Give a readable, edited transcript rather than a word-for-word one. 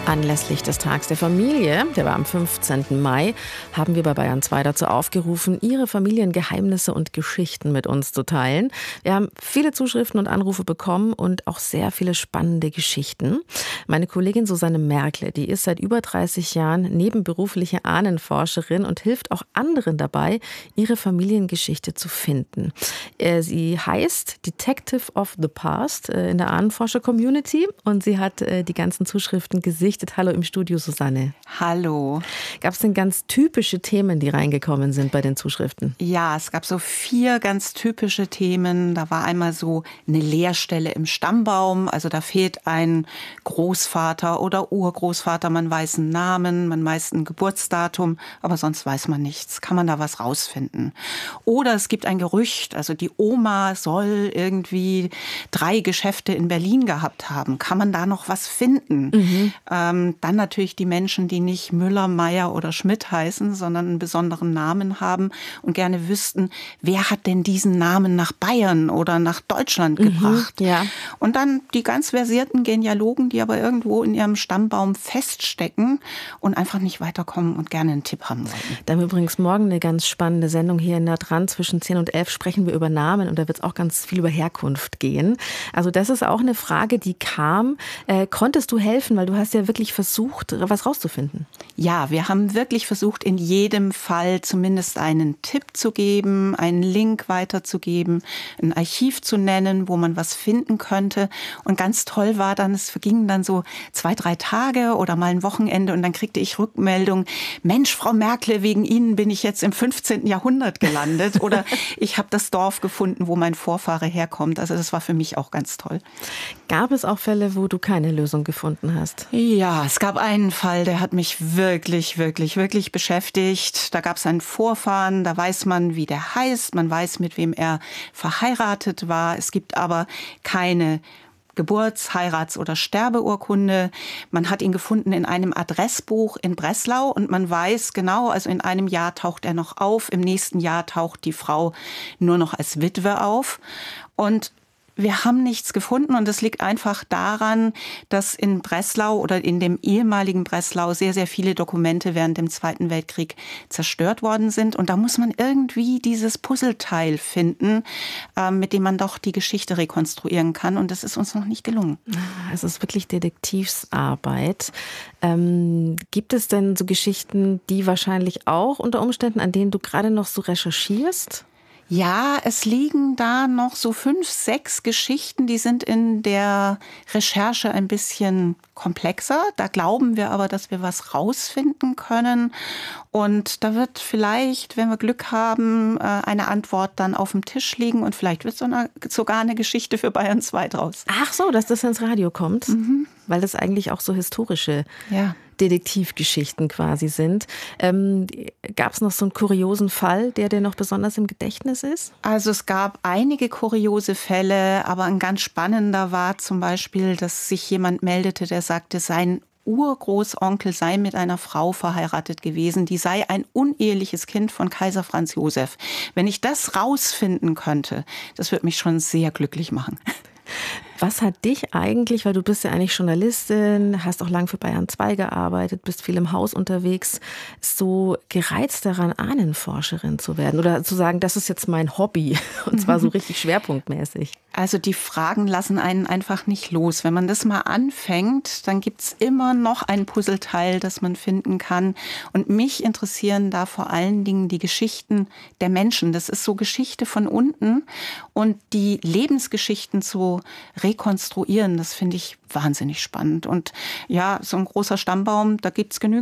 Anlässlich des Tags der Familie, der war am 15. Mai, haben wir bei Bayern 2 dazu aufgerufen, Ihre Familiengeheimnisse und Geschichten mit uns zu teilen. Wir haben viele Zuschriften und Anrufe bekommen und auch sehr viele spannende Geschichten. Meine Kollegin Susanne Merkle, die ist seit über 30 Jahren nebenberufliche Ahnenforscherin und hilft auch anderen dabei, ihre Familiengeschichte zu finden. Sie heißt Detective of the Past in der Ahnenforscher-Community und sie hat die ganzen Zuschriften gesichtet. Hallo im Studio, Susanne. Hallo. Gab es denn ganz typische Themen, die reingekommen sind bei den Zuschriften? Ja, es gab so 4 ganz typische Themen. Da war einmal so eine Leerstelle im Stammbaum. Also da fehlt ein Großvater oder Urgroßvater. Man weiß einen Namen, man weiß ein Geburtsdatum, aber sonst weiß man nichts. Kann man da was rausfinden? Oder es gibt ein Gerücht, also die Oma soll irgendwie 3 Geschäfte in Berlin gehabt haben. Kann man da noch was finden? Dann natürlich die Menschen, die nicht Müller, Meier oder Schmidt heißen, sondern einen besonderen Namen haben und gerne wüssten, wer hat denn diesen Namen nach Bayern oder nach Deutschland gebracht? Ja. Und dann die ganz versierten Genealogen, die aber irgendwo in ihrem Stammbaum feststecken und einfach nicht weiterkommen und gerne einen Tipp haben wollten. Da haben wir übrigens morgen eine ganz spannende Sendung hier in nah dran. Zwischen 10 und 11 sprechen wir über Namen und da wird es auch ganz viel über Herkunft gehen. Also das ist auch eine Frage, die kam. Konntest du helfen, weil du hast ja wirklich versucht, was rauszufinden? Ja, wir haben wirklich versucht, in jedem Fall zumindest einen Tipp zu geben, einen Link weiterzugeben, ein Archiv zu nennen, wo man was finden könnte. Und ganz toll war dann, es vergingen dann so 2, 3 Tage oder mal ein Wochenende und dann kriegte ich Rückmeldung, Mensch, Frau Merkle, wegen Ihnen bin ich jetzt im 15. Jahrhundert gelandet oder ich habe das Dorf gefunden, wo mein Vorfahre herkommt. Also das war für mich auch ganz toll. Gab es auch Fälle, wo du keine Lösung gefunden hast? Ja, es gab einen Fall, der hat mich wirklich beschäftigt. Da gab es einen Vorfahren, da weiß man, wie der heißt, man weiß, mit wem er verheiratet war. Es gibt aber keine Geburts-, Heirats- oder Sterbeurkunde. Man hat ihn gefunden in einem Adressbuch in Breslau und man weiß genau, also in einem Jahr taucht er noch auf, im nächsten Jahr taucht die Frau nur noch als Witwe auf. Und wir haben nichts gefunden und das liegt einfach daran, dass in Breslau oder in dem ehemaligen Breslau sehr, sehr viele Dokumente während dem Zweiten Weltkrieg zerstört worden sind. Und da muss man irgendwie dieses Puzzleteil finden, mit dem man doch die Geschichte rekonstruieren kann. Und das ist uns noch nicht gelungen. Es ist wirklich Detektivsarbeit. Gibt es denn so Geschichten, die wahrscheinlich auch unter Umständen, an denen du gerade noch so recherchierst? Ja, es liegen da noch so 5, 6 Geschichten, die sind in der Recherche ein bisschen komplexer. Da glauben wir aber, dass wir was rausfinden können. Und da wird vielleicht, wenn wir Glück haben, eine Antwort dann auf dem Tisch liegen und vielleicht wird sogar eine Geschichte für Bayern 2 draus. Ach so, dass das ins Radio kommt, weil das eigentlich auch so historische Detektivgeschichten quasi sind. Gab es noch so einen kuriosen Fall, der dir noch besonders im Gedächtnis ist? Also es gab einige kuriose Fälle, aber ein ganz spannender war zum Beispiel, dass sich jemand meldete, der sagte, sein Urgroßonkel sei mit einer Frau verheiratet gewesen, die sei ein uneheliches Kind von Kaiser Franz Josef. Wenn ich das rausfinden könnte, das würde mich schon sehr glücklich machen. Was hat dich eigentlich, weil du bist ja eigentlich Journalistin, hast auch lang für Bayern 2 gearbeitet, bist viel im Haus unterwegs, so gereizt daran, Ahnenforscherin zu werden oder zu sagen, das ist jetzt mein Hobby und zwar so richtig schwerpunktmäßig? Also die Fragen lassen einen einfach nicht los. Wenn man das mal anfängt, dann gibt's immer noch ein Puzzleteil, das man finden kann. Und mich interessieren da vor allen Dingen die Geschichten der Menschen. Das ist so Geschichte von unten und die Lebensgeschichten zu rekonstruieren, das finde ich wahnsinnig spannend. Und ja, so ein großer Stammbaum, da gibt's genügend